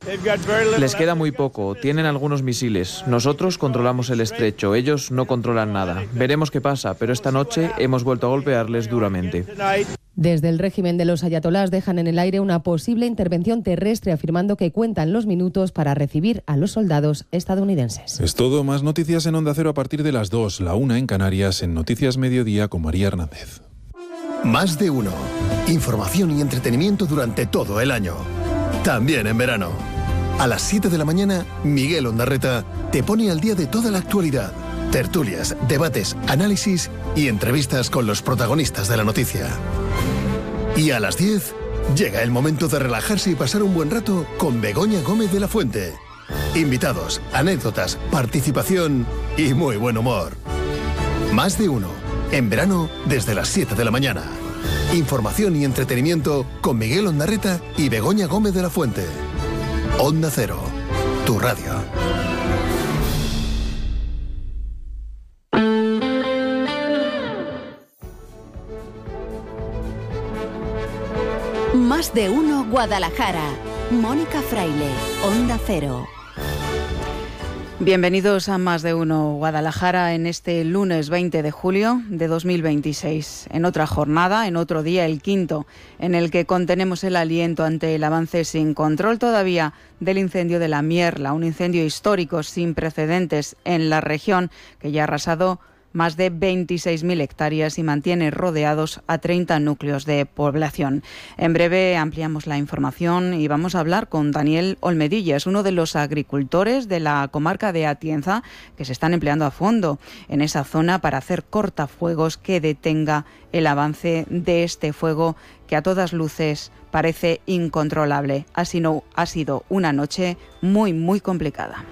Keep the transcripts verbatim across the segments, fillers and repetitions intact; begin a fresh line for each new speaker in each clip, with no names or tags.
Les queda muy poco, tienen algunos misiles. Nosotros controlamos el estrecho, ellos no controlan nada. Veremos qué pasa, pero esta noche hemos vuelto a golpearles duramente.
Desde el régimen de los ayatolás dejan en el aire una posible intervención terrestre, afirmando que cuentan los minutos para recibir a los soldados estadounidenses.
Es todo, más noticias en Onda Cero a partir de las dos, la una en Canarias, en Noticias Mediodía con María Hernández.
Más de uno. Información y entretenimiento durante todo el año. También en verano. A las siete de la mañana, Miguel Ondarreta te pone al día de toda la actualidad. Tertulias, debates, análisis y entrevistas con los protagonistas de la noticia. Y a las diez, llega el momento de relajarse y pasar un buen rato con Begoña Gómez de la Fuente. Invitados, anécdotas, participación y muy buen humor. Más de uno. En verano, desde las siete de la mañana. Información y entretenimiento con Miguel Ondarreta y Begoña Gómez de la Fuente. Onda Cero, tu radio.
Más de uno Guadalajara. Mónica Fraile, Onda Cero.
Bienvenidos a Más de uno Guadalajara en este lunes veinte de julio de dos mil veintiséis. En otra jornada, en otro día, el quinto, en el que contenemos el aliento ante el avance sin control todavía del incendio de la Mierla, un incendio histórico sin precedentes en la región que ya ha arrasado más de veintiséis mil hectáreas y mantiene rodeados a treinta núcleos de población. En breve ampliamos la información y vamos a hablar con Daniel Olmedilla, es uno de los agricultores de la comarca de Atienza que se están empleando a fondo en esa zona para hacer cortafuegos que detenga el avance de este fuego que a todas luces parece incontrolable. Así no, ha sido una noche muy, muy complicada.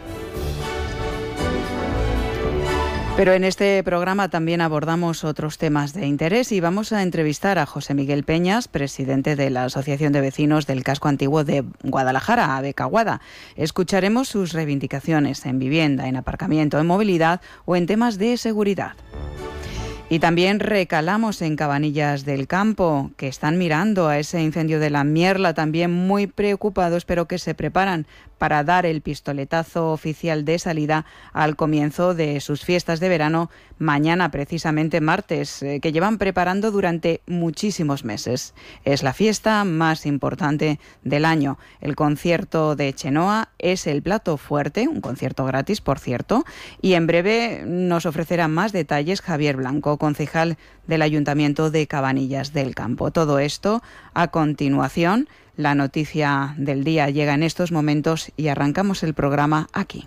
Pero en este programa también abordamos otros temas de interés y vamos a entrevistar a José Miguel Peñas, presidente de la Asociación de Vecinos del Casco Antiguo de Guadalajara, ABECAGUADA. Escucharemos sus reivindicaciones en vivienda, en aparcamiento, en movilidad o en temas de seguridad. Y también recalamos en Cabanillas del Campo, que están mirando a ese incendio de la Mierla, también muy preocupados, pero que se preparan para dar el pistoletazo oficial de salida al comienzo de sus fiestas de verano, mañana precisamente martes, eh, que llevan preparando durante muchísimos meses. Es la fiesta más importante del año. El concierto de Chenoa es el plato fuerte, un concierto gratis, por cierto, y en breve nos ofrecerá más detalles Javier Blanco, concejal del Ayuntamiento de Cabanillas del Campo. Todo esto a continuación. La noticia del día llega en estos momentos y arrancamos el programa aquí.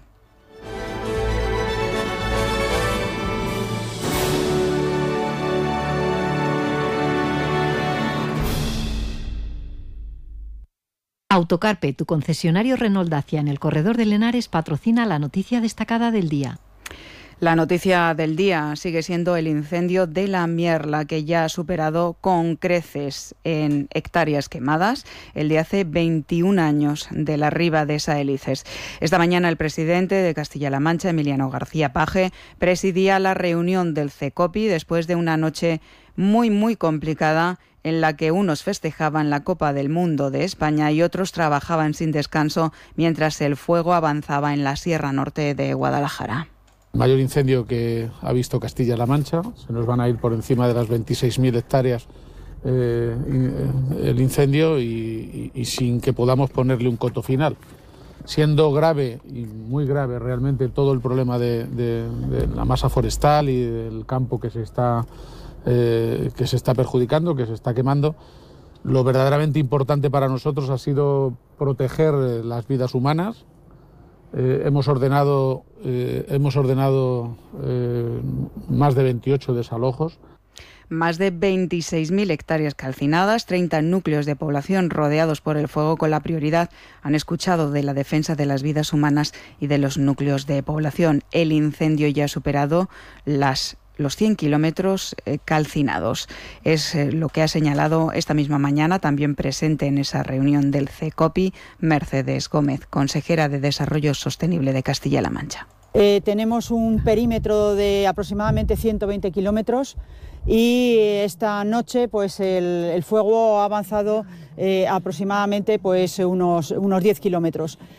Autocarpe, tu concesionario Renault Dacia en el corredor de Lenares, patrocina la noticia destacada del día.
La noticia del día sigue siendo el incendio de la Mierla, que ya ha superado con creces en hectáreas quemadas el de hace veintiún años de la riba de Saelices. Esta mañana el presidente de Castilla-La Mancha, Emiliano García Paje, presidía la reunión del CECOPI después de una noche muy, muy complicada en la que unos festejaban la Copa del Mundo de España y otros trabajaban sin descanso mientras el fuego avanzaba en la Sierra Norte de Guadalajara.
El mayor incendio que ha visto Castilla-La Mancha, se nos van a ir por encima de las veintiséis mil hectáreas eh, el incendio y, y, y sin que podamos ponerle un coto final. Siendo grave y muy grave realmente todo el problema de, de, de la masa forestal y del campo que se está, eh, que se está perjudicando, que se está quemando, lo verdaderamente importante para nosotros ha sido proteger las vidas humanas. Eh, hemos ordenado, eh, hemos ordenado eh, más de veintiocho desalojos.
Más de veintiséis mil hectáreas calcinadas, treinta núcleos de población rodeados por el fuego con la prioridad, han escuchado, de la defensa de las vidas humanas y de los núcleos de población. El incendio ya ha superado las los cien kilómetros eh, calcinados. Es eh, lo que ha señalado esta misma mañana, también presente en esa reunión del CECOPI, Mercedes Gómez, consejera de Desarrollo Sostenible de Castilla-La Mancha.
Eh, tenemos un perímetro de aproximadamente ciento veinte kilómetros y esta noche pues el, el fuego ha avanzado eh, aproximadamente pues unos, unos diez kilómetros.